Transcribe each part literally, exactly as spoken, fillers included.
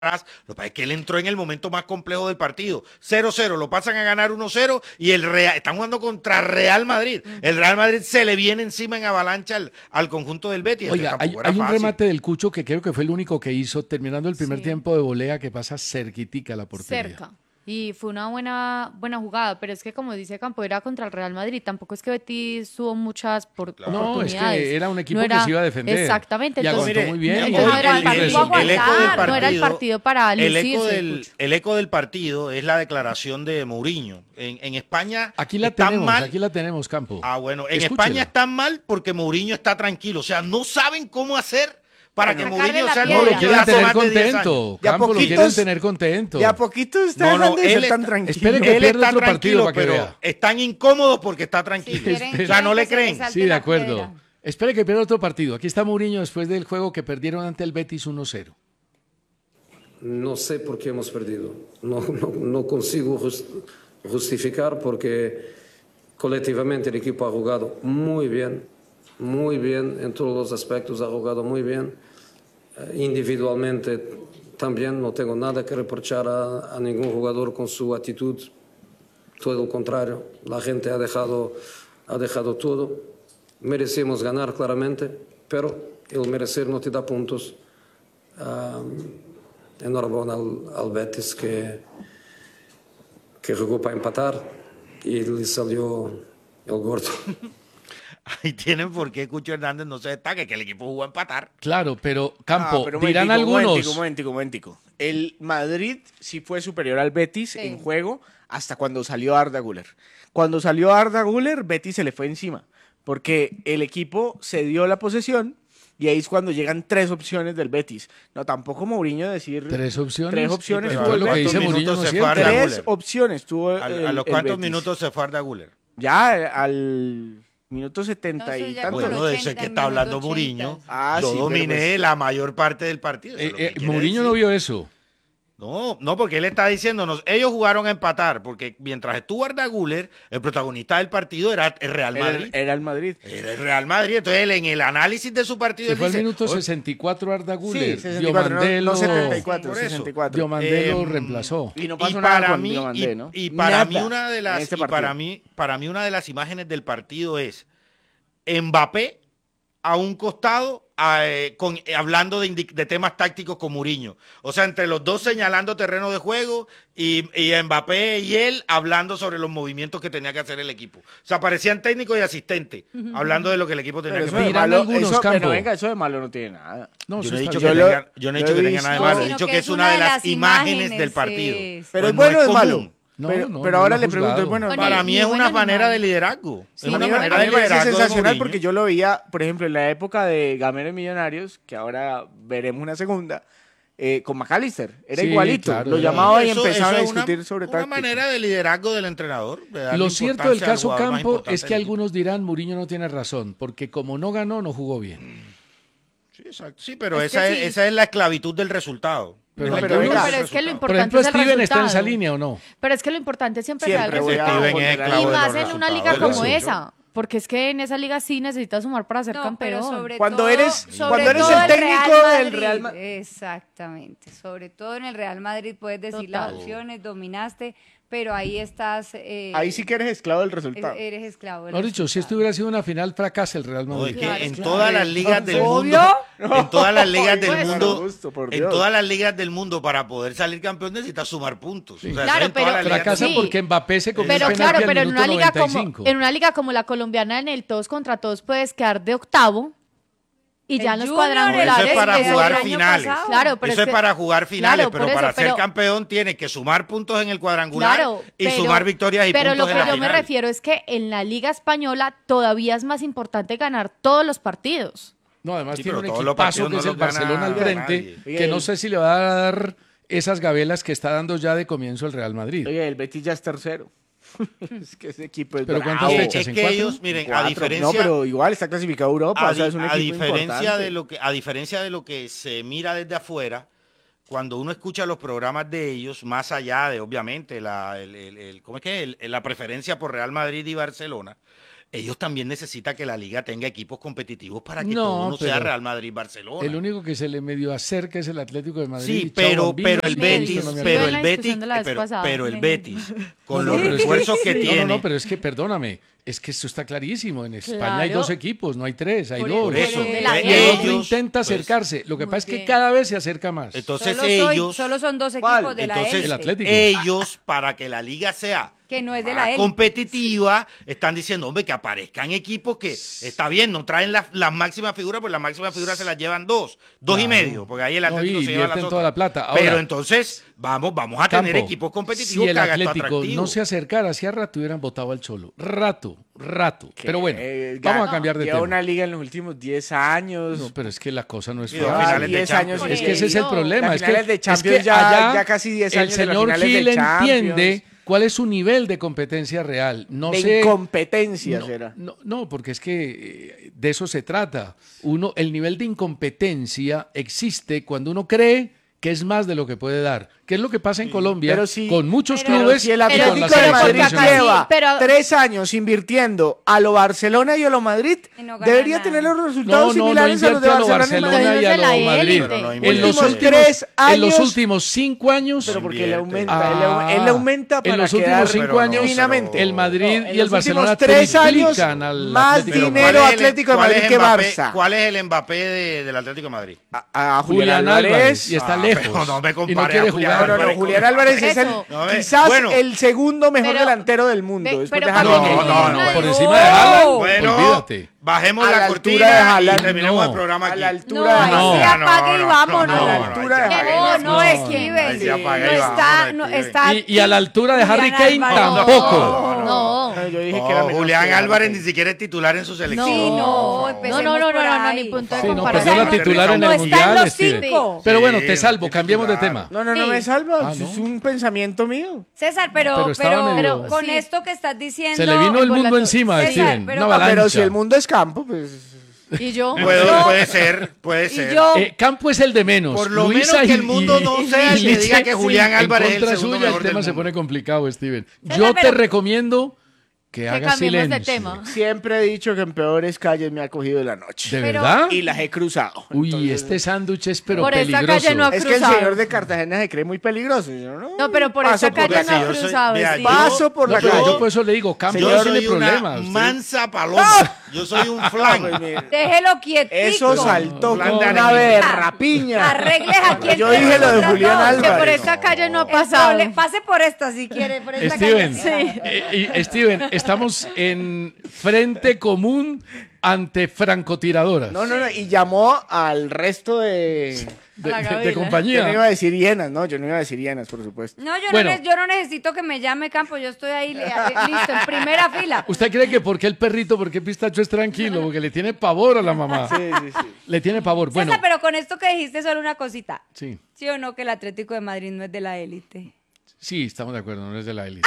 atrás. Lo que pasa es que él entró en el momento más complejo del partido. cero cero, lo pasan a ganar uno cero y el Real, están jugando contra Real Madrid. El Real Madrid se le viene encima en avalancha al, al conjunto del Betis. Oiga, hay, hay un remate del Cucho que creo que fue el único que hizo terminando el primer sí. tiempo de volea que pasa cerquitica la portería. Cerca. Y fue una buena buena jugada, pero es que como dice Campo, era contra el Real Madrid, tampoco es que Betis tuvo muchas por, claro. oportunidades. No, es que era un equipo no era, que se iba a defender. Exactamente. Y entonces, aguantó muy bien. El, no era el, partido, el, el eco del partido, no era el partido para lucirse. El eco, del, el eco del partido es la declaración de Mourinho. En, en España aquí la están tenemos, mal. Aquí la tenemos, Campo. Ah, bueno, en Escúchela. España están mal porque Mourinho está tranquilo. O sea, no saben cómo hacer para que Mourinho sea no, lo quieren tener contento, Campo, lo quieren tener contento. Y a poquito está no, no, de ser él tan está, tranquilo. Espere que él pierda está otro partido para que pero vea. Están incómodos porque está tranquilo. Si quieren, o sea, no le creen. Sí, de acuerdo. Piedra. Espere que pierda otro partido. Aquí está Mourinho después del juego que perdieron ante el Betis uno cero. No sé por qué hemos perdido. No, no, no consigo just, justificar porque colectivamente el equipo ha jugado muy bien, muy bien en todos los aspectos, ha jugado muy bien. Individualmente también no tengo nada que reprochar a, a ningún jugador con su actitud, todo lo contrario, la gente ha dejado, ha dejado todo, merecemos ganar claramente, pero el merecer no te da puntos. Um, enhorabuena al, al Betis que, que jugó para empatar y le salió el gordo. Ahí tienen por qué Cucho Hernández no se destaque, que el equipo jugó a empatar. Claro, pero Campo, ah, pero dirán momentico, algunos. Momentico, momentico, momentico. El Madrid sí fue superior al Betis sí. en juego hasta cuando salió Arda Güler. Cuando salió Arda Güler, Betis se le fue encima, porque el equipo se dio la posesión y ahí es cuando llegan tres opciones del Betis. No, tampoco Mourinho decir... ¿Tres opciones? Tres opciones. Sí, tuvo lo que dice Mourinho no Tres opciones tuvo ¿A, a los cuántos minutos se fue Arda Güler? Ya al... Minuto setenta no, y tanto. Bueno, de eso es que está hablando Mourinho. Ah, Yo sí, dominé pues... la mayor parte del partido. Eh, eh, Mourinho no vio eso. No, no, porque él está diciéndonos, ellos jugaron a empatar, porque mientras estuvo Arda Güler, el protagonista del partido era el Real Madrid. Era, era el Madrid. Era el Real Madrid. Entonces él en el análisis de su partido... Se fue dice, al minuto sesenta y cuatro Arda Güler. Sí, sesenta y cuatro, Diomandé no, no setenta y cuatro, sesenta y cuatro. Diomandé eh, lo reemplazó. Y no pasó y nada para con mí, Diomandé, y, ¿no? y para nada mí una de las este y para mí, para mí una de las imágenes del partido es Mbappé a un costado eh, con, eh, hablando de, de temas tácticos con Mourinho. O sea, entre los dos señalando terreno de juego y, y Mbappé y él hablando sobre los movimientos que tenía que hacer el equipo. O sea, parecían técnicos y asistentes uh-huh. hablando de lo que el equipo tenía pero que hacer. Miran algunos eso, Campo. Pero venga, eso de malo no tiene nada. No, yo no he dicho yo que, lo, tenga, yo no he dicho que tenga nada de malo. He dicho que, que es una de las imágenes, imágenes del partido. Es... Pero es bueno o es malo. No, pero, no, pero no ahora no le pregunto, bueno, para mí es una manera de liderazgo. Sí, es una sí, manera de liderazgo. Es sensacional porque yo lo veía, por ejemplo, en la época de Gamero Millonarios, que ahora veremos una segunda, eh, con McAllister. Era sí, igualito. Claro, lo llamaba y empezaban a discutir una, sobre una táctica. Una manera de liderazgo del entrenador. De lo cierto del caso Campo es que algunos dirán Mourinho no tiene razón, porque como no ganó, no jugó bien. Sí, exacto. Sí, pero es esa, es, sí. esa es la esclavitud del resultado. Pero, pero, venga, pero es que lo importante Por ejemplo, es el Steven resultado. está en esa línea o no. Pero es que lo importante siempre, siempre es el resultado. Y más en una liga como esa. Porque es que en esa liga sí necesitas sumar para ser no, campeón. Sobre cuando todo, eres, sobre cuando eres todo el técnico Real del Real Madrid. Exactamente. Sobre todo en el Real Madrid puedes decir Total. las opciones, dominaste, pero ahí estás... Eh, ahí sí que eres esclavo del resultado. Eres esclavo del No, dicho, si esto hubiera sido una final, fracasa el Real Madrid. No, es que claro, en claro. todas las ligas del ¿Obvio? mundo, en todas las ligas del Por mundo, gusto, por en Dios. todas las ligas del mundo, para poder salir campeón necesitas sumar puntos. Sí. O sea, Claro, en todas pero- las ligas Fracasa del Sí. porque Mbappé se comió Pero el claro, penalti pero al en una minuto liga noventa y como cinco. en una liga como la colombiana en el todos contra todos puedes quedar de octavo y ya en El los Junior, mundo. cuadrangulares Eso es para eso jugar el año finales. pasado. Claro, pero eso es, que- para jugar finales, Claro, pero por eso, para ser pero- campeón tienes que sumar puntos en el cuadrangular Claro, y pero- sumar victorias y pero puntos lo que en la yo final. me refiero es que en la liga española todavía es más importante ganar todos los partidos. No, además Sí, tiene un pero todos los equipazo partidos que no es el los gana Barcelona al frente, nadie. que no sé si le va a dar esas gabelas que está dando ya de comienzo el Real Madrid. Oye, el Betis ya es tercero. Es que ese equipo es ¿Pero bravo. cuántas Es fechas? que ¿En cuatro? ellos, miren, a Cuatro. diferencia... No, pero igual está clasificado a Europa, A, o sea, es un di- a equipo diferencia importante. de lo que a diferencia de lo que se mira desde afuera, cuando uno escucha los programas de ellos, más allá de obviamente la el, el- el- ¿cómo es que? El- la preferencia por Real Madrid y Barcelona, ellos también necesitan que la liga tenga equipos competitivos para que No, todo no sea pero Real Madrid-Barcelona. El único que se le medio acerca es el Atlético de Madrid. Sí, y chao, pero, bambino, pero el y Betis, listo, no me pero acuerdo. el la Betis, discusión de la vez pero, pasada. pero el Betis, con No, los pero es que- refuerzos que No, tiene. no, no, pero es que perdóname, es que esto está clarísimo. En España hay Claro. dos equipos, no hay tres, hay Por dos. Por eso, de y la el élite. otro ellos, intenta pues, acercarse. Lo que Muy pasa es que bien. cada vez se acerca más. Entonces Solo, soy- ellos, solo son dos ¿Cuál? equipos de la entonces élite. El Atlético. ellos, para que la liga sea Que no es de más la élite. competitiva, están diciendo, hombre, que aparezcan equipos que, está bien, no traen las, las máximas figuras, pues las máximas figuras se las llevan dos, dos y Claro. medio, porque ahí el No, Atlético y se lleva las invierten otras. toda la plata. Ahora- Pero entonces, vamos, vamos a tener Campo, equipos competitivos si el que hagan esto Atlético atractivo. no se acercara, hacía rato hubieran votado al Cholo. Rato, rato. Que, Pero bueno, eh, vamos gana- a cambiar de lleva tema. una liga en los últimos diez años. No, pero es que la cosa no es Y dos fácil. finales de diez Champions. años Es que ese es el No. problema. Las Es que, finales de es Champions que ya- allá ya casi diez años el de las señor finales de Gil entiende Champions. cuál es su nivel de competencia real. No de sé. incompetencia No, será. no, no, porque es que eh, de eso se trata. Uno, el nivel de incompetencia existe cuando uno cree que es más de lo que puede dar. ¿Qué es lo que pasa en Colombia pero si- con muchos pero clubes Si el y con Atlético la de selección Madrid nacional? lleva Pero- tres años invirtiendo a lo Barcelona y a lo Madrid, Y no gana debería nada. tener los No, resultados no, no similares a los de invierte a lo Barcelona, y Barcelona Madrid. y a Entonces lo la Madrid. élite. Pero no En invierte. los Últimos últimos tres en los años- últimos cinco años Pero porque le Invierte. aumenta, Ah, él, au- él aumenta para en los quedar últimos cinco Pero no, años divinamente. el Madrid No, en y el los Barcelona últimos tres años, triplican al más Atlético Pero de dinero ¿cuál Madrid. es el- Atlético de cuál es Madrid que Mbappé- Barça? ¿Cuál es el Mbappé de- del Atlético de Madrid? A, a Julián, Julián Álvarez. Álvarez y está Ah, lejos. pero no me y no compare quiere a Julián jugar. No, no, no, Álvarez Julián con- Álvarez es el, Eso. No, ve, quizás bueno. el segundo mejor Pero- delantero del mundo. Ve- después pero de para Harry No, Kane. no, no. Por No. encima de Haaland, Bueno, olvídate. bajemos A la, la altura cortina de y Haaland, terminemos no. el programa A aquí. la No, altura ahí de No. sí Haaland. apague y vámonos. A la no, altura ahí de sí Haaland. No, apague, no, no, Steven. ahí sí apague no y está, vámonos, no Steven. está. Y, y a la altura de Harry Julián Kane Álvarez. tampoco. No. No, yo dije No, que era menos Julián que Álvarez Harry ni Kane. siquiera es titular en su selección. Sí, no, No, empecemos no, no, no, por no, no, ahí. ni punto de Sí, no, comparación. perdió la titular en No el está en Mundial, los Steven. cinco. Pero bueno, Sí, te salvo, es cambiemos de titular. tema. No, no, no Sí. me salva. Ah, Es ¿no? un pensamiento mío. César, pero, Pero pero, estaba medio- con Sí. esto que estás diciendo. Se le vino el mundo Volato- encima, César, Steven. pero- Una Ah, Pero avalancha. si el mundo es campo, pues. Y yo. Puede, No. puede ser, puede Y ser. yo. Eh, Campo es el de menos. Por lo Luisa menos que y- el mundo y- no y sea el que Lice, diga que Julián en Álvarez es el contra segundo suya, mejor el tema del se mundo. pone complicado, Steven. César, Yo te pero- recomiendo que Que hagas cambiemos de silencio. tema. Siempre he dicho que en peores calles me ha cogido la noche. ¿De Pero- verdad? Y las he cruzado. Uy, Entonces, este sándwich es pero Por esta peligroso. calle no ha Es que el cruzado. señor de Cartagena se cree muy peligroso. Yo no, No, pero por paso esta calle porque no si ha yo soy- cruzado. vea, sí. yo- Paso por No, la pero calle. yo por eso le digo, Campo Yo no soy tiene una problemas. usted- mansa paloma. Yo soy un flan. Pues, mire, Déjelo quietico. Eso saltó No, con no, una no. berrapiña. Arregles aquí el Yo dije lo de nosotras Julián dos. Álvarez. Que por esta calle no ha El pasado. prole- Pase por esta si quiere. Por esta Steven, calle. eh, y- Steven, estamos en frente común ante francotiradoras No, no, no. Y llamó al resto de. de, A la de- de Gabriela. Yo no iba compañía. a decir hienas, ¿no? Yo no iba a decir hienas, por supuesto. No, yo, Bueno. no, ne- yo no necesito que me llame Campo. Yo estoy ahí li- listo, en primera fila. ¿Usted cree que porque el perrito, porque Pistacho es tranquilo? Porque le tiene pavor a la mamá. Sí, sí, sí. Le tiene pavor. Bueno, César, pero con esto que dijiste solo una cosita. sí, ¿Sí o no que el Atlético de Madrid no es de la élite? sí, estamos de acuerdo, no es de la élite.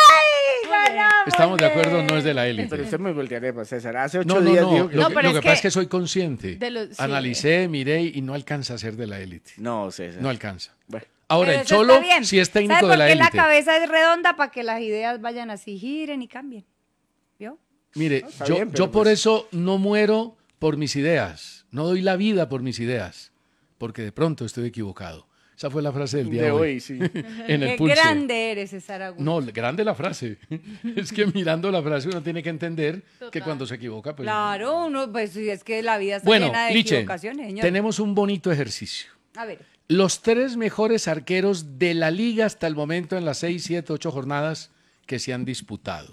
¡Ay! ¡Ganamos! Estamos de acuerdo, no es de la élite. Pero usted me voltearé para César. Hace ocho No, no, días no. dijo que. Lo, No, que- pero lo es que pasa que- es que soy consciente. de los- sí. Analicé, miré y no alcanza a ser de la élite. No, César. No alcanza. Bueno. Ahora, Pero el eso Cholo está bien. sí es técnico ¿Sabe de la por qué élite. la cabeza es redonda? Para que las ideas vayan así, giren y cambien. ¿Vio? Mire, está yo, bien, pero yo por pues- eso no muero por mis ideas. No doy la vida por mis ideas. Porque de pronto estoy equivocado. Esa fue la frase del día De de hoy. hoy, sí. En el Qué pulso. grande eres, César Augusto. No, grande la frase. Es que mirando la frase uno tiene que entender que cuando se equivoca, pues... Claro, uno, pues sí, es que la vida está Bueno, llena de Liche, equivocaciones, señor. tenemos un bonito ejercicio. A ver, Los tres mejores arqueros de la liga hasta el momento en las seis, siete, ocho jornadas que se han disputado.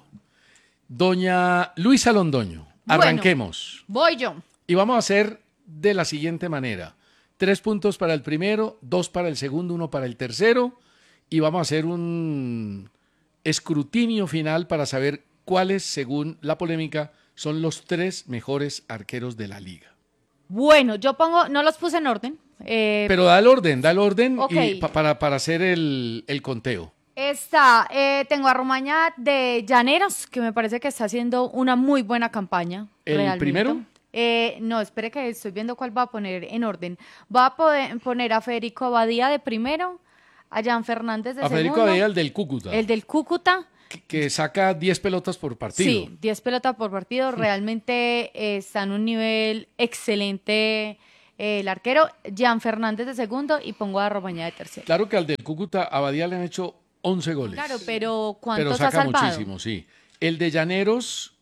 Doña Luisa Londoño, Bueno. arranquemos. Voy yo. Y vamos a hacer de la siguiente manera. Tres puntos para el primero, dos para el segundo, uno para el tercero. Y vamos a hacer un escrutinio final para saber cuáles, según la polémica, son los tres mejores arqueros de la liga. Bueno, yo pongo, no los puse en orden. eh, Pero da el orden, da el orden Ok. y pa- para, para hacer el, el conteo. Está, eh, tengo a Romaña de Llaneros, que me parece que está haciendo una muy buena campaña. ¿El realmente. primero? Eh, no, espere que estoy viendo cuál va a poner en orden. Va a poder poner a Federico Abadía de primero, a Jan Fernández de A Federico segundo, Abadía, el del Cúcuta. el del Cúcuta, que, que saca diez pelotas por partido. Sí, diez pelotas por partido. Realmente eh, está en un nivel excelente eh, el arquero. Jan Fernández de segundo y pongo a Romaña de tercero. Claro que al del Cúcuta, a Abadía le han hecho once goles. Claro, pero Pero ¿cuántos ha saca salvado? muchísimo, sí. El de Llaneros,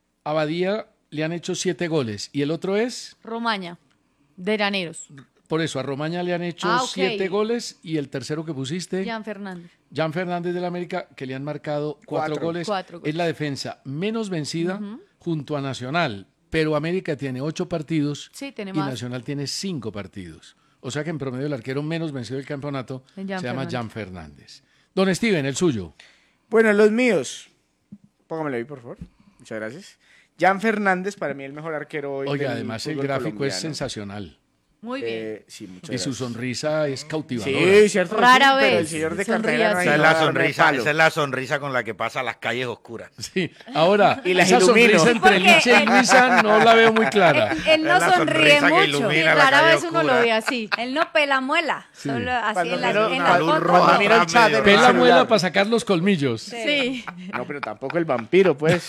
Abadía le han hecho siete goles. Y el otro es, Romaña, de Llaneros. por eso, a Romaña le han hecho Ah, ok. siete goles. Y el tercero que pusiste, Jan Fernández. Jan Fernández del América, que le han marcado cuatro, Cuatro. goles. Cuatro goles. Es la defensa menos vencida junto a Nacional. Pero América tiene ocho partidos Sí, tiene y más. Nacional tiene cinco partidos. O sea que en promedio el arquero menos vencido del campeonato Es se Jan llama Fernández. Jan Fernández. Don Steven, el suyo. Bueno, los míos. Póngamelo ahí, por favor. Muchas gracias. Jan Fernández, para mí el mejor arquero hoy. Oiga, del además el fútbol gráfico es colombiano. sensacional. Muy bien. Eh, sí, muchas Y su gracias. sonrisa es cautivadora. Sí, cierto. Rara sí, pero el vez señor de sonríe carrera no así. hay Esa es nada la de sonrisa, palo. esa es la sonrisa con la que pasa las calles oscuras. Sí, ahora, Y las esa ilumino. sonrisa entre Porque Liche y él- Luisa no la veo muy clara. Él, él no Es la sonríe sonrisa que mucho. ilumina. Sí, Mira la rara calle vez uno oscura. lo ve así. Él no pela muela. Solo así Cuando en la, miro- en una la luz foto. roja. Cuando miro el chat del Pela celular. muela para sacar los colmillos. Sí. No, pero tampoco el vampiro, pues.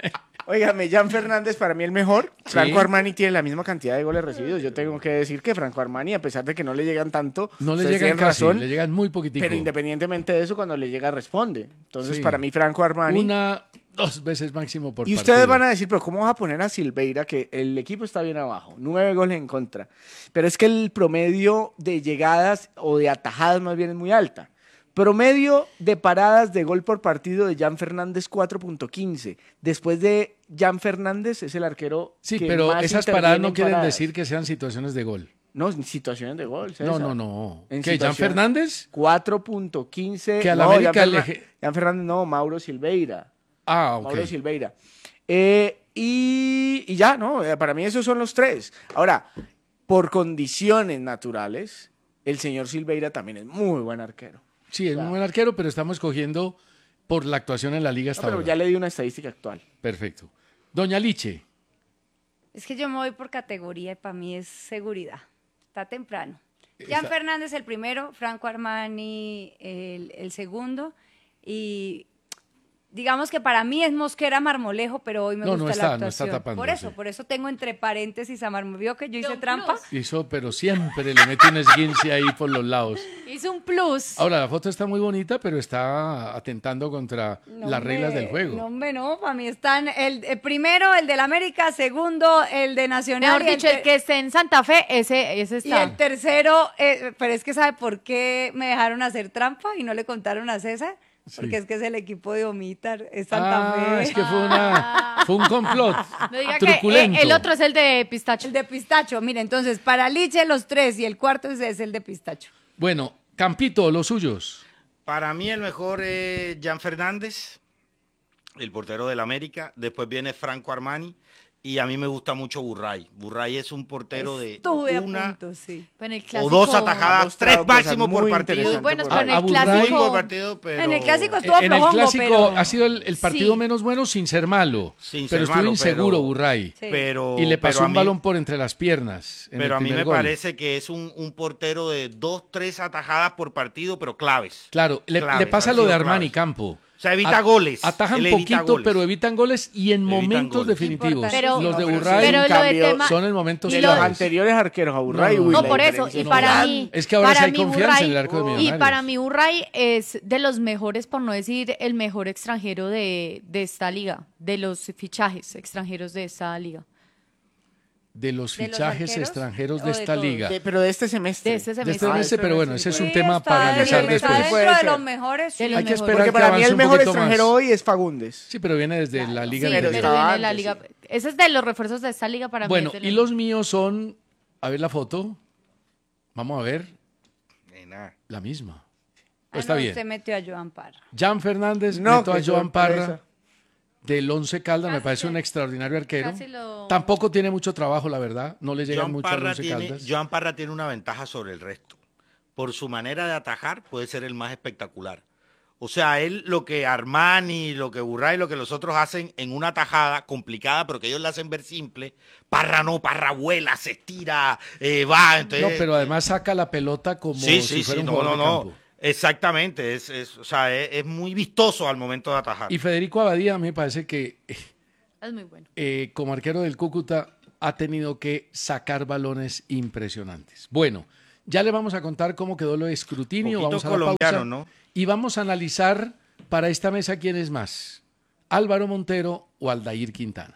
Óigame, Jan Fernández para mí el mejor. Franco Sí. Armani tiene la misma cantidad de goles recibidos. Yo tengo que decir que Franco Armani, a pesar de que no le llegan tanto, No le ustedes llegan tienen casi, razón, le llegan muy poquitico. pero independientemente de eso, cuando le llega responde. Entonces, Sí. para mí Franco Armani. Una, dos veces máximo por Y partido. ustedes van a decir, pero ¿cómo vas a poner a Silveira que el equipo está bien abajo? Nueve goles en contra. Pero es que el promedio de llegadas o de atajadas más bien es muy alta. Promedio de paradas de gol por partido de Jan Fernández cuatro punto quince. Después de Jan Fernández es el arquero Sí, que pero más esas interviene paradas no en quieren paradas. decir que sean situaciones de gol. No, en situaciones de gol. No, César. no, no. En ¿Qué, Jan situación- Fernández? cuatro punto quince. Que al no, América Jan, le- Fernan- Jan Fernández no, Mauro Silveira. Ah, ok. Mauro Silveira. Eh, y, y ya, ¿no? Eh, Para mí esos son los tres. Ahora, por condiciones naturales, el señor Silveira también es muy buen arquero. Sí, es un buen arquero, pero estamos escogiendo por la actuación en la liga No, hasta pero ahora. ya le di una estadística actual. Perfecto. Doña Liche. Es que yo me voy por categoría y para mí es seguridad. Está temprano. Jan Está- Fernández el primero, Franco Armani el, el segundo y digamos que para mí es Mosquera Marmolejo, pero hoy me No, gusta no la está, no actuación. está tapando, por eso, sí. por eso tengo entre paréntesis a Marmolejo. ¿Vio que yo hice Don trampa? Plus. Hizo, pero siempre le mete un esguince ahí por los lados. Hizo un plus. Ahora, la foto está muy bonita, pero está atentando contra No, las reglas hombre, del juego. No, hombre, no, para mí están el, el primero, el del América, segundo, el de Nacional. Mejor y el dicho, el ter- que esté en Santa Fe, ese, ese Y está. el tercero, eh, pero es que ¿sabe por qué me dejaron hacer trampa y no le contaron a César? Porque Sí. es que es el equipo de Omitar, es Santa Ah, Fe. es que fue una fue un complot No diga que truculento. eh, el otro es el de pistacho. El de pistacho, mire, entonces para Liche los tres y el cuarto es, es el de pistacho. Bueno, Campito, los suyos. Para mí el mejor es Jan Fernández, el portero del América. Después viene Franco Armani. Y a mí me gusta mucho Burray. Burray es un portero de Estuve a una punto, sí. En el o clásico, dos atajadas, Ha mostrado tres máximo cosas por muy partido. interesantes Muy buenos, por pero en A- a el Burray- Muy clásico. por partido, pero... En el clásico estuvo En el flojongo, clásico pero- ha sido el, el partido Sí. menos bueno sin ser malo. Sin pero ser estuvo malo, inseguro, pero- Burray. Sí. Pero, Y le pero pasó a un mí- balón por entre las piernas. en Pero el a mí primer me gol. parece que es un, un portero de dos, tres atajadas por partido, pero claves. Claro, le, Claves, le pasa han lo de sido Armani claves. Campo. O sea, evita A- goles. Atajan Él evita poquito, goles. pero evitan goles y en Evitan momentos goles. definitivos. Pero- los de No, pero Burray Pero En lo de cambio, tema... son en momentos y Y lo- los claves. anteriores arqueros a Burray, No, uy, no, No, la por eso, diferencia y es para brutal. mí... Es que ahora para sí hay mí confianza en el Burray- arco de Y Millonarios. para mí Burray es de los mejores, por no decir el mejor extranjero de, de esta liga, de los fichajes extranjeros de esta liga. De los ¿De los fichajes arqueros extranjeros o de de esta todos? liga. De- pero de este semestre. De este De semestre. este semestre, pero bueno, ese es un Sí, tema está para analizar dentro- después. Está dentro Puede de ser. los mejores. De sí. los Hay que mejores. esperar Porque que para mí avance el un mejor poquito extranjero más. hoy es Fagundes. Sí, pero viene desde la Liga Sí, anterior. pero estaba viene de la antes, liga. sí. Ese es de los refuerzos de esta liga para mí. Bueno, es de y los míos son, a ver la foto, vamos a ver, Eh, nada. la misma. Ah, Pues está no, bien. usted metió a Joan Parra. Jan Fernández, No, meto a qué Joan Parra, sorpresa. del Once Caldas, me Casi parece que- un extraordinario arquero. casi lo- Tampoco tiene mucho trabajo, la verdad, no le llega Joan mucho al Parra, Once tiene, Caldas. Joan Parra tiene una ventaja sobre el resto. Por su manera de atajar, puede ser el más espectacular. O sea, él lo que Armani, lo que Burray, lo que los otros hacen en una tajada complicada, pero que ellos la hacen ver simple, Parra no, Parra vuela, se estira, eh, va. Entonces, No, pero además saca la pelota como sí, si sí, fuera sí, un no, jugador no, de no. campo. Exactamente, es, es, o sea, es, es muy vistoso al momento de atajar. Y Federico Abadía me parece que Es muy bueno. eh, como arquero del Cúcuta ha tenido que sacar balones impresionantes. Bueno, ya le vamos a contar cómo quedó lo de escrutinio, Poquito vamos a la colombiano, pausa ¿no? y vamos a analizar para esta mesa quién es más, Álvaro Montero o Aldair Quintana.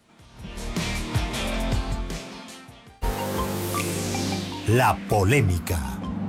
La polémica.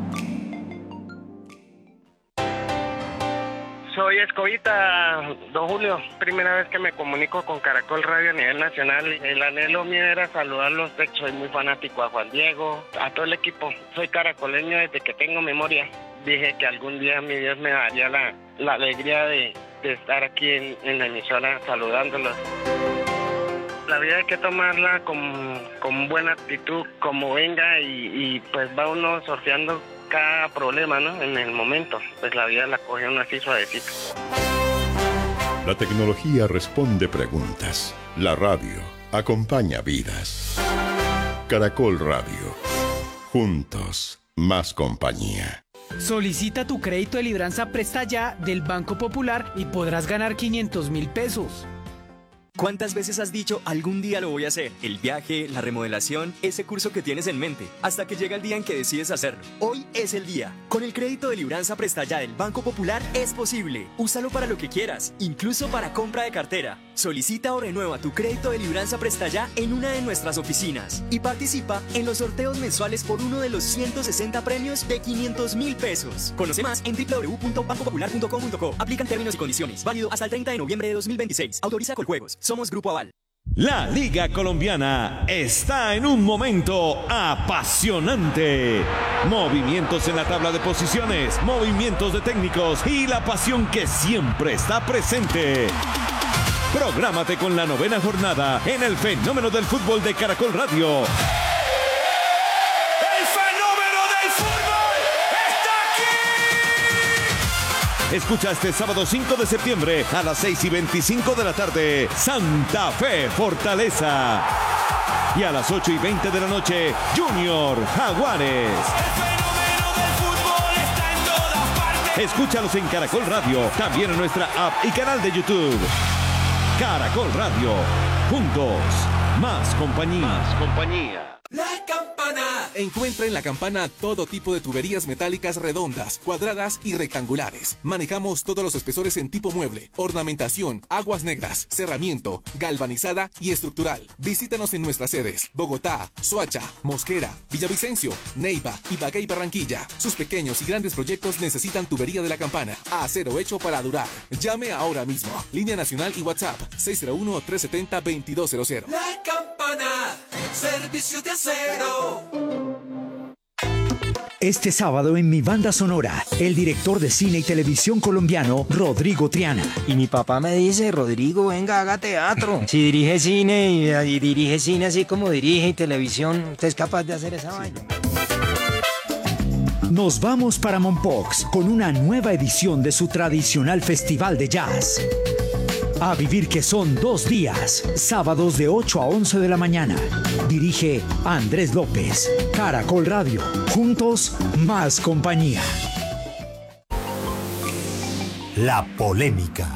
Soy Escobita, don Julio. Primera vez que me comunico con Caracol Radio a nivel nacional. El anhelo mío era saludarlos. Soy muy fanático a Juan Diego, a todo el equipo. Soy caracoleño desde que tengo memoria. Dije que algún día mi Dios me daría la, la alegría de, de estar aquí en, en la emisora saludándolos. La vida hay que tomarla con, con buena actitud, como venga, y, y pues va uno sorteando cada problema, ¿no? En el momento, pues la vida la coge uno así suavecito. La tecnología responde preguntas. La radio acompaña vidas. Caracol Radio. Juntos, más compañía. Solicita tu crédito de libranza Presta Ya del Banco Popular y podrás ganar quinientos mil pesos. ¿Cuántas veces has dicho algún día lo voy a hacer? El viaje, la remodelación, ese curso que tienes en mente, hasta que llega el día en que decides hacerlo. Hoy es el día. Con el crédito de libranza Presta Ya del Banco Popular es posible. Úsalo para lo que quieras, incluso para compra de cartera. Solicita o renueva tu crédito de libranza Presta Ya en una de nuestras oficinas y participa en los sorteos mensuales por uno de los ciento sesenta premios de quinientos mil pesos. Conoce más en doble u doble u doble u punto banco popular punto com punto co. Aplican términos y condiciones. Válido hasta el treinta de noviembre de dos mil veintiséis. Autoriza Coljuegos. Somos Grupo Aval. La Liga Colombiana está en un momento apasionante. Movimientos en la tabla de posiciones, movimientos de técnicos y la pasión que siempre está presente. Prográmate con la novena jornada en el fenómeno del fútbol de Caracol Radio. Escucha este sábado cinco de septiembre a las seis y veinticinco de la tarde, Santa Fe Fortaleza. Y a las ocho y veinte de la noche, Junior Jaguares. Escúchalos en Caracol Radio, también en nuestra app y canal de YouTube. Caracol Radio, juntos, más compañía. Más compañía. La Campana. Encuentra en La Campana todo tipo de tuberías metálicas redondas, cuadradas y rectangulares. Manejamos todos los espesores en tipo mueble, ornamentación, aguas negras, cerramiento, galvanizada y estructural. Visítanos en nuestras sedes: Bogotá, Soacha, Mosquera, Villavicencio, Neiva, Ibagué y Barranquilla. Sus pequeños y grandes proyectos necesitan tubería de La Campana. Acero hecho para durar. Llame ahora mismo. Línea nacional y WhatsApp seis cero uno, tres siete cero, dos dos cero cero. La Campana, servicio de acero. Este sábado en Mi Banda Sonora, el director de cine y televisión colombiano, Rodrigo Triana. Y mi papá me dice: Rodrigo, venga, haga teatro. Si dirige cine y, y dirige cine así como dirige y televisión, ¿usted es capaz de hacer esa vaina? Nos vamos para Mompox con una nueva edición de su tradicional festival de jazz. A vivir que son dos días, sábados de ocho a once de la mañana. Dirige Andrés López. Caracol Radio. Juntos, más compañía. La polémica.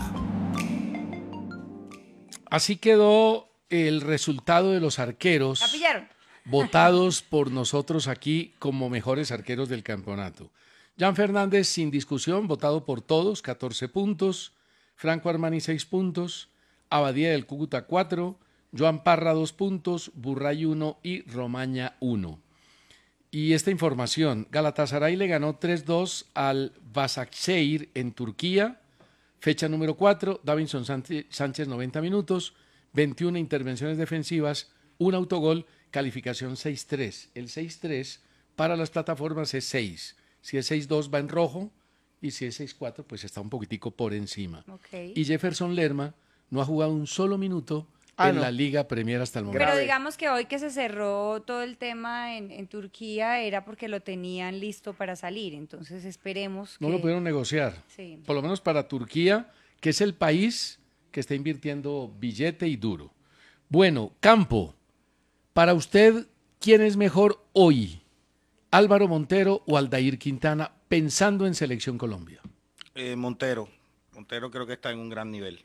Así quedó el resultado de los arqueros ¿La pillaron? votados por nosotros aquí como mejores arqueros del campeonato. Jan Fernández, sin discusión, votado por todos, catorce puntos. Franco Armani, seis puntos. Abadía del Cúcuta, cuatro. Joan Parra, dos puntos. Burray, uno. Y Romaña, uno. Y esta información: Galatasaray le ganó tres dos al Başakşehir en Turquía. Fecha número cuatro. Davinson Sánchez, noventa minutos. veintiuna intervenciones defensivas. Un autogol. Calificación seis tres. El seis tres para las plataformas es seis. Si es seis dos va en rojo. Y si es seis cuatro, pues está un poquitico por encima. Okay. Y Jefferson Lerma no ha jugado un solo minuto ah, en no. la Liga Premier hasta el momento. Pero digamos que hoy que se cerró todo el tema en, en Turquía era porque lo tenían listo para salir. Entonces esperemos que... No lo pudieron negociar. Sí. Por lo menos para Turquía, que es el país que está invirtiendo billete y duro. Bueno, Campo, para usted, ¿quién es mejor hoy? ¿Álvaro Montero o Aldair Quintana pensando en Selección Colombia? Eh, Montero. Montero creo que está en un gran nivel.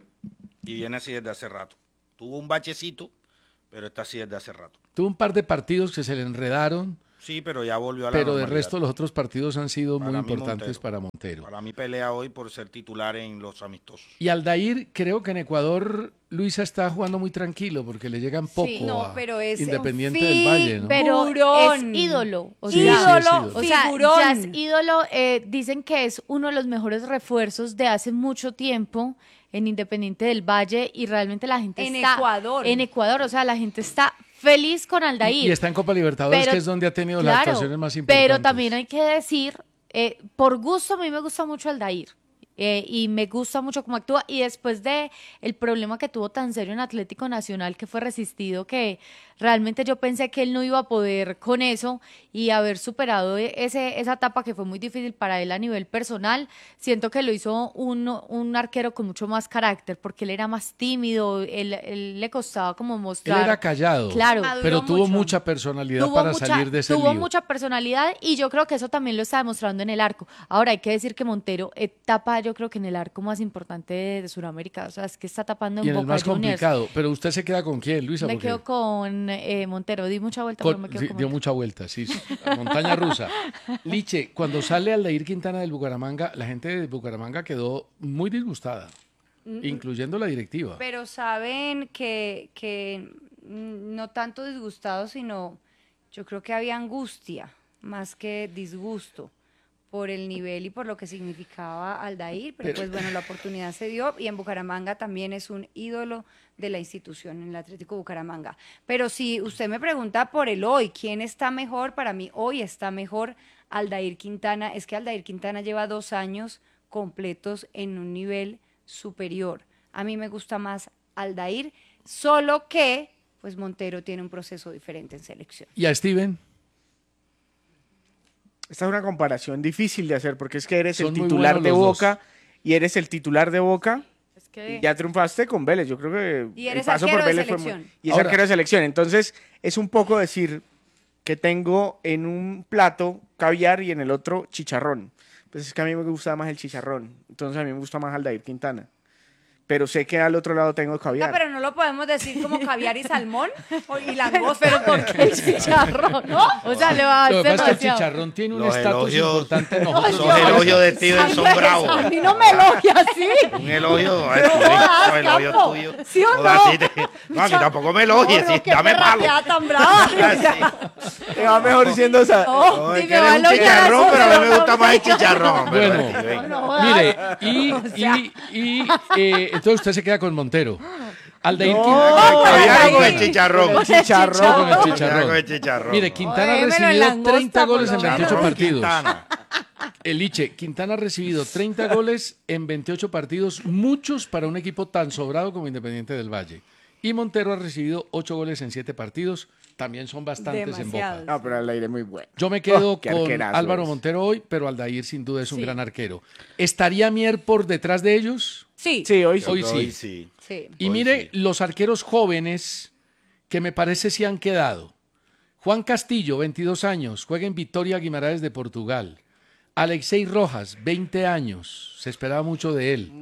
Y viene así desde hace rato. Tuvo un bachecito, pero está así desde hace rato. Tuvo un par de partidos que se le enredaron. Sí, pero ya volvió a la Pero de normalidad. resto los otros partidos han sido Para muy mí, importantes Montero. para Montero. Para mí pelea hoy por ser titular en los amistosos. Y Aldair, creo que en Ecuador Luisa está jugando muy tranquilo porque le llegan poco Sí. No, a pero es Independiente un del Valle, ¿no? Pero Figurón. es ídolo. O Sí, sea, sí, es ídolo. O sea, Figurón. ya es ídolo. eh, dicen que es uno de los mejores refuerzos de hace mucho tiempo en Independiente del Valle y realmente la gente En está... Ecuador. En Ecuador. O sea, la gente está feliz con Aldair. Y está en Copa Libertadores, Pero- que es donde ha tenido las claro, actuaciones más importantes. Pero también hay que decir, eh, por gusto, a mí me gusta mucho Aldair. eh, y me gusta mucho cómo actúa. Y después de el problema que tuvo tan serio en Atlético Nacional, que fue resistido, que realmente yo pensé que él no iba a poder con eso y haber superado ese, esa etapa que fue muy difícil para él a nivel personal, siento que lo hizo un, un arquero con mucho más carácter, porque él era más tímido, él, él le costaba como Él mostrar... era callado, Claro. pero Maduró tuvo mucho. mucha personalidad Tuvo para mucha- salir de ese Tuvo lío. mucha personalidad y yo creo que eso también lo está demostrando en el arco. Ahora hay que decir que Montero eh, tapa, yo creo que en el arco más importante de, de Sudamérica. O sea, es que está tapando en Y en el Boca más Juniors. complicado. Pero usted se queda con quién, Luisa. Me Porque quedo con eh, Montero. Di mucha vuelta, con- pero me quedo sí, con dio Montero. mucha vuelta, sí. sí, la montaña rusa. Liche, cuando sale Aldair Quintana del Bucaramanga, la gente de Bucaramanga quedó muy disgustada, Mm, incluyendo la directiva. Pero saben que, que mm, no tanto disgustado, sino yo creo que había angustia más que disgusto por el nivel y por lo que significaba Aldair, pero, Pero- pues bueno, la oportunidad se dio y en Bucaramanga también es un ídolo de la institución, en el Atlético Bucaramanga. Pero si usted me pregunta por el hoy, ¿quién está mejor? Para mí hoy está mejor Aldair Quintana. Es que Aldair Quintana lleva dos años completos en un nivel superior. A mí me gusta más Aldair, solo que pues Montero tiene un proceso diferente en selección. ¿Y a Steven? Esta es una comparación difícil de hacer porque es que eres Son el muy titular buenos de los Boca y eres el titular de Boca que- y ya triunfaste con Vélez. Yo creo que Y eres el paso por arquero de Vélez fue muy... selección. Y es Ahora- arquero de selección. Entonces es un poco decir que tengo en un plato caviar y en el otro chicharrón. Pues es que a mí me gusta más el chicharrón. Entonces a mí me gusta más Aldair Quintana. Pero sé que al otro lado tengo Ah, caviar. pero no lo podemos decir como caviar y salmón o- y langosta. Pero ¿por qué el chicharrón? ¿No? O sea, le va a Lo que hacer pasa es que el demasiado. chicharrón tiene un Los estatus elogios- importante en Esos nosotros. elogios de Steven son bravos. A mí no me elogia así. Un elogio, a ver, No tú, jodas, no, el elogio Campo. tuyo. ¿Sí o Joda, no? sí te- no, a mí tampoco me elogies, No, sí, qué dame palo. perraqueada tan brava. Te va mejor siendo esa... No, No, es si que me va a eres un elogiar chicharrón, así, pero a mí me no, gusta no, más el no. chicharrón. Bueno, Steven. No jodas. mire, y, O sea. y, y, eh, entonces usted se queda con Montero. Aldair No, Quintana. Con el caviar o con el chicharrón. Con el chicharrón. Con el Ya, chicharrón. con el chicharrón. Mire, Quintana ha Démelo en recibido langosta, treinta goles en por lo menos. veintiocho Chicharrón, partidos. Quintana. Eliche, Quintana ha recibido treinta goles en veintiocho partidos, muchos para un equipo tan sobrado como Independiente del Valle. Y Montero ha recibido ocho goles en siete partidos, también son bastantes Demasiados. en Boca. No, pero Aldair es muy bueno. Yo me quedo Oh, qué con arquerazo Álvaro es. Montero hoy, pero Aldair sin duda es un Sí. gran arquero. ¿Estaría Mier por detrás de ellos? Sí. Sí, hoy sí. Hoy sí. Hoy sí. Sí. Y Hoy mire sí. los arqueros jóvenes que me parece sí han quedado. Juan Castillo, veintidós años, juega en Vitoria Guimaraes de Portugal. Alexei Rojas, veinte años, se esperaba mucho de él.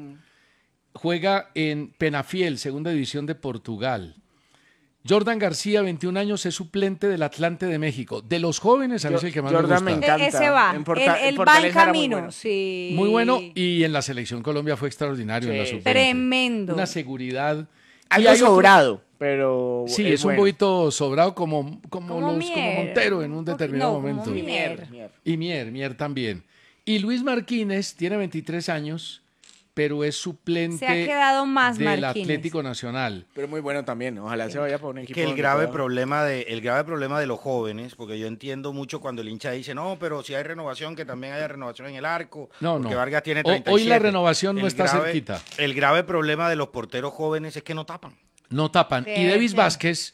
Juega en Penafiel, segunda división de Portugal. Jordan García, veintiún años, es suplente del Atlante de México. De los jóvenes, a mí es el que más Jordan me me gusta. encanta. E- Ese va. En Porta- él en él va en Fortaleza era muy camino. bueno. Sí. Muy bueno, y en la selección Colombia fue extraordinario en la Sí. sub veinte. Tremendo. Una seguridad. Y Algo hay otro- sobrado, pero Sí, es es bueno. un poquito sobrado como, como, Como los, como Mier. Montero en un Un poco- determinado no, como momento. Mier. Mier, Mier. Y Mier, Mier también. Y Luis Martínez tiene veintitrés años, pero es suplente Se ha quedado más del Martínez. Atlético Nacional. Pero muy bueno también. Ojalá se vaya para un Es equipo. que el donde grave pueda- problema de el grave problema de los jóvenes, porque yo entiendo mucho cuando el hincha dice, no, pero si hay renovación, que también haya renovación en el arco, No, porque no. Vargas tiene O- treinta y siete. hoy la renovación no El está grave- cerquita. El grave problema de los porteros jóvenes es que no tapan. No tapan. Sí, y Davis sí. Vázquez,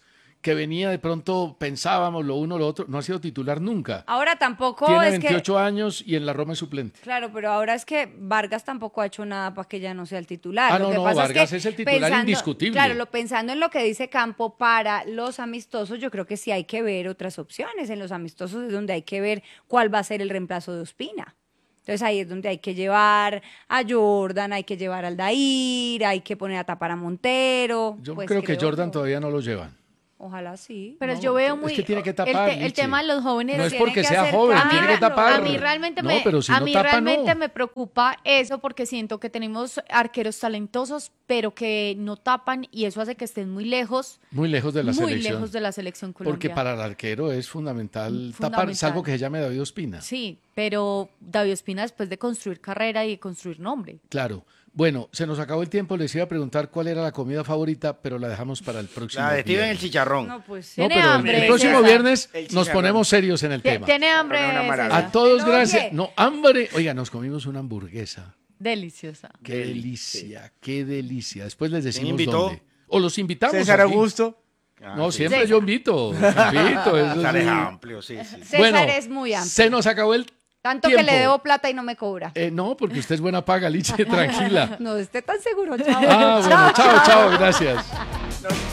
que venía de pronto, pensábamos lo uno lo otro, no ha sido titular nunca. Ahora tampoco Tiene es veintiocho que... años y en la Roma es suplente. Claro, pero ahora es que Vargas tampoco ha hecho nada para que ya no sea el titular. Ah, lo no, que no, pasa Vargas es, que es el titular pensando- indiscutible. Claro, lo, pensando en lo que dice Campo para los amistosos, yo creo que sí hay que ver otras opciones. En los amistosos es donde hay que ver cuál va a ser el reemplazo de Ospina. Entonces ahí es donde hay que llevar a Jordan, hay que llevar al Dair, hay que poner a tapar a Montero. Yo Pues creo que Jordan yo. todavía no lo llevan. Ojalá sí. Pero No, yo veo es muy... que tiene que el tapar, te- el, Lichi. tema de los jóvenes... No es tiene porque que sea hacer- joven, a mí tiene que re- tapar. A mí realmente, No, me, pero si a no mí tapa, realmente no. me preocupa eso porque siento que tenemos arqueros talentosos, pero que no tapan y eso hace que estén muy lejos, Muy lejos de la muy selección. lejos de la selección Porque colombiana. para el arquero es fundamental, tapar, Fundamental. salvo que se llame David Ospina. Sí, pero David Ospina después de construir carrera y de construir nombre. Claro. Bueno, se nos acabó el tiempo. Les iba a preguntar cuál era la comida favorita, pero la dejamos para el próximo La de Steven el viernes. chicharrón. No, pues No, Tiene pero el- hambre, el próximo César. viernes El nos chicharrón. ponemos serios en el Tie- tema. Tiene hambre. Una maravilla. César. A todos, Pero, gracias. oye. No, hambre. Oiga, nos comimos una hamburguesa. Deliciosa. Qué delicia, qué delicia. Después les decimos invitó? dónde. O los invitamos. César aquí. Augusto. Ah, No, sí. siempre César. yo invito. invito eso Sale sí. amplio, sí, sí. César Bueno, es muy amplio. Se nos acabó el Tanto que tiempo. le debo plata y no me cobra. Eh, no, porque usted es buena paga, Liche, tranquila. No esté tan seguro, chao. Ah, bueno, chao, chao, gracias.